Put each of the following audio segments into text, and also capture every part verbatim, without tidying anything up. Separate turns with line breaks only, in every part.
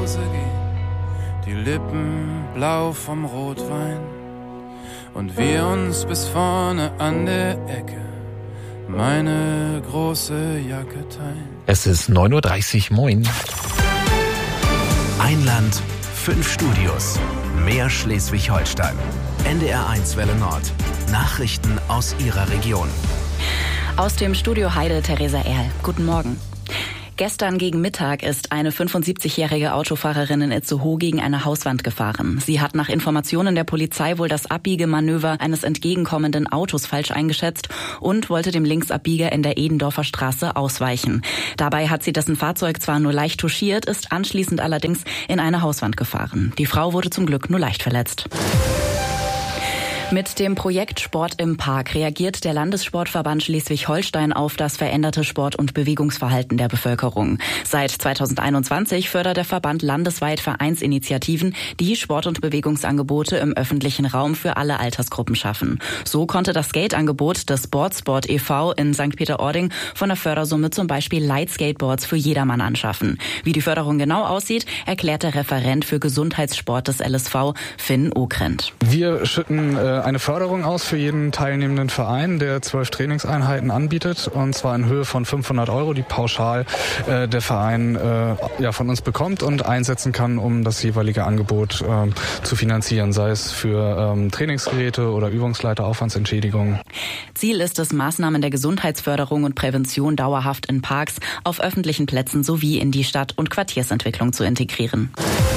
Hause gehen, die Lippen blau vom Rotwein und wir uns bis vorne an der Ecke meine große Jacke teilen.
Es ist neun Uhr dreißig, moin.
Ein Land, fünf Studios, mehr Schleswig-Holstein. N D R eins Welle Nord. Nachrichten aus Ihrer Region.
Aus dem Studio Heide, Theresa Erl. Guten Morgen. Gestern gegen Mittag ist eine fünfundsiebzigjährige Autofahrerin in Itzehoe gegen eine Hauswand gefahren. Sie hat nach Informationen der Polizei wohl das Abbiegemanöver eines entgegenkommenden Autos falsch eingeschätzt und wollte dem Linksabbieger in der Edendorfer Straße ausweichen. Dabei hat sie dessen Fahrzeug zwar nur leicht touchiert, ist anschließend allerdings in eine Hauswand gefahren. Die Frau wurde zum Glück nur leicht verletzt. Mit dem Projekt Sport im Park reagiert der Landessportverband Schleswig-Holstein auf das veränderte Sport- und Bewegungsverhalten der Bevölkerung. Seit zweitausendeinundzwanzig fördert der Verband landesweit Vereinsinitiativen, die Sport- und Bewegungsangebote im öffentlichen Raum für alle Altersgruppen schaffen. So konnte das Skateangebot des Boardsport e V in Sankt Peter-Ording von der Fördersumme zum Beispiel Light Skateboards für jedermann anschaffen. Wie die Förderung genau aussieht, erklärt der Referent für Gesundheitssport des L S V, Finn Okrent.
Wir schütten äh, eine Förderung aus für jeden teilnehmenden Verein, der zwölf Trainingseinheiten anbietet, und zwar in Höhe von fünfhundert Euro, die pauschal äh, der Verein äh, ja, von uns bekommt und einsetzen kann, um das jeweilige Angebot äh, zu finanzieren, sei es für ähm, Trainingsgeräte oder Übungsleiter, Aufwandsentschädigungen.
Ziel ist es, Maßnahmen der Gesundheitsförderung und Prävention dauerhaft in Parks, auf öffentlichen Plätzen sowie in die Stadt- und Quartiersentwicklung zu integrieren.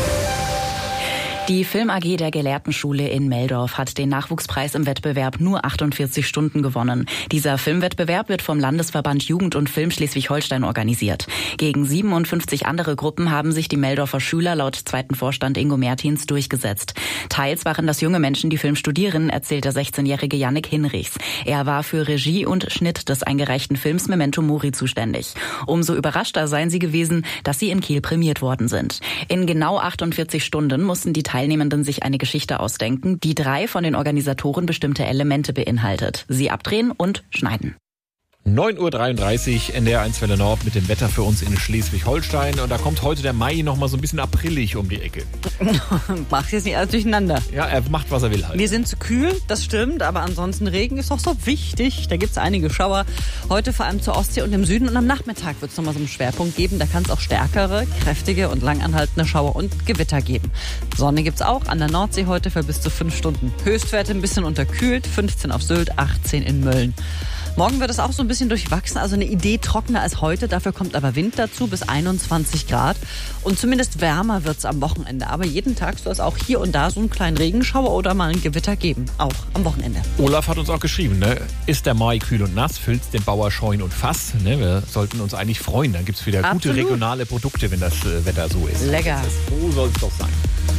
Die Film A G der Gelehrtenschule in Meldorf hat den Nachwuchspreis im Wettbewerb Nur achtundvierzig Stunden gewonnen. Dieser Filmwettbewerb wird vom Landesverband Jugend und Film Schleswig-Holstein organisiert. Gegen siebenundfünfzig andere Gruppen haben sich die Meldorfer Schüler laut zweiten Vorstand Ingo Mertins durchgesetzt. Teils waren das junge Menschen, die Film studieren, erzählt der sechzehnjährige Jannik Hinrichs. Er war für Regie und Schnitt des eingereichten Films Memento Mori zuständig. Umso überraschter seien sie gewesen, dass sie in Kiel prämiert worden sind. In genau achtundvierzig Stunden mussten die Teilnehmenden sich eine Geschichte ausdenken, die drei von den Organisatoren bestimmte Elemente beinhaltet. Sie abdrehen und schneiden.
neun Uhr dreiunddreißig, N D R eins Welle Nord mit dem Wetter für uns in Schleswig-Holstein. Und da kommt heute der Mai noch mal so ein bisschen aprillig um die Ecke.
Macht jetzt nicht alles durcheinander.
Ja, er macht, was er will halt.
Wir sind zu kühl, das stimmt, aber ansonsten Regen ist doch so wichtig. Da gibt es einige Schauer. Heute vor allem zur Ostsee und im Süden, und am Nachmittag wird es nochmal so einen Schwerpunkt geben. Da kann es auch stärkere, kräftige und langanhaltende Schauer und Gewitter geben. Sonne gibt es auch an der Nordsee heute für bis zu fünf Stunden. Höchstwerte ein bisschen unterkühlt, fünfzehn auf Sylt, achtzehn in Mölln. Morgen wird es auch so ein bisschen durchwachsen, also eine Idee trockener als heute. Dafür kommt aber Wind dazu, bis einundzwanzig Grad. Und zumindest wärmer wird es am Wochenende. Aber jeden Tag soll es auch hier und da so einen kleinen Regenschauer oder mal ein Gewitter geben. Auch am Wochenende.
Olaf hat uns auch geschrieben, ne? Ist der Mai kühl und nass, füllt's den Bauer Scheun und Fass. Ne? Wir sollten uns eigentlich freuen. Dann gibt's wieder
Absolut.
Gute regionale Produkte, wenn das äh, Wetter so ist.
Lecker.
So soll es doch sein.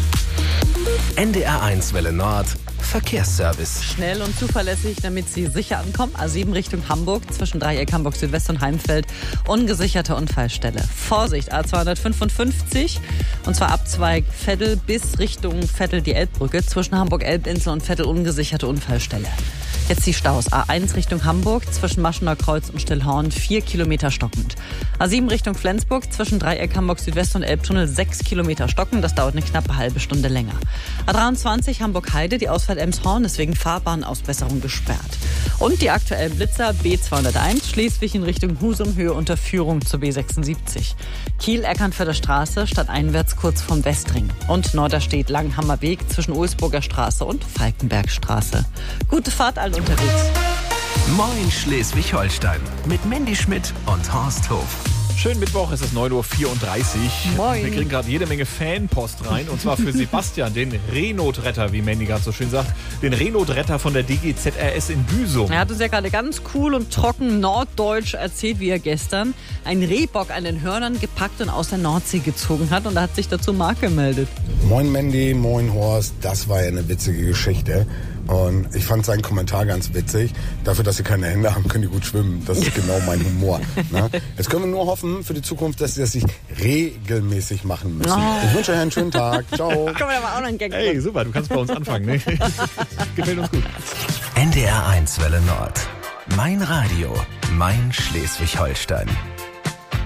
N D R eins Welle Nord. Verkehrsservice.
Schnell und zuverlässig, damit Sie sicher ankommen. A sieben Richtung Hamburg, zwischen Dreieck Hamburg Südwest und Heimfeld. Ungesicherte Unfallstelle. Vorsicht, A zweihundertfünfundfünfzig. Und zwar Abzweig Veddel bis Richtung Veddel die Elbbrücke. Zwischen Hamburg-Elbinsel und Veddel ungesicherte Unfallstelle. Jetzt die Staus. A eins Richtung Hamburg, zwischen Maschener Kreuz und Stillhorn, vier Kilometer stockend. A sieben Richtung Flensburg, zwischen Dreieck Hamburg Südwest und Elbtunnel, sechs Kilometer stockend. Das dauert eine knappe halbe Stunde länger. A dreiundzwanzig Hamburg-Heide, die Ausfahrt Elmshorn ist wegen Fahrbahnausbesserung gesperrt. Und die aktuellen Blitzer B zweihunderteins, Schleswig in Richtung Husum, Höhe Unterführung zur B sechsundsiebzig. Kiel-Eckernförder Straße, stadteinwärts kurz vom Westring. Und Norderstedt Langhammer Weg zwischen Ohlsburger Straße und Falkenbergstraße. Gute Fahrt allen unterwegs.
Moin Schleswig-Holstein mit Mandy Schmidt und Horst Hof.
Schönen Mittwoch, es ist neun Uhr vierunddreißig.
Moin.
Wir kriegen gerade jede Menge Fanpost rein. Und zwar für Sebastian, den Reenotretter, wie Mandy gerade so schön sagt. Den Reenotretter von der D G Z R S in Büsum.
Er hat uns ja gerade ganz cool und trocken norddeutsch erzählt, wie er gestern einen Rehbock an den Hörnern gepackt und aus der Nordsee gezogen hat. Und da hat sich dazu Marc gemeldet.
Moin Mandy, moin Horst. Das war ja eine witzige Geschichte. Und ich fand seinen Kommentar ganz witzig. Dafür, dass sie keine Hände haben, können die gut schwimmen. Das ist genau mein Humor. Ne? Jetzt können wir nur hoffen für die Zukunft, dass sie das sich regelmäßig machen müssen.
Oh.
Ich wünsche euch einen schönen Tag. Ciao.
Können wir aber auch noch einen Gag
Hey, super, du kannst bei uns anfangen. Ne? Gefällt uns gut.
N D R eins Welle Nord. Mein Radio, mein Schleswig-Holstein.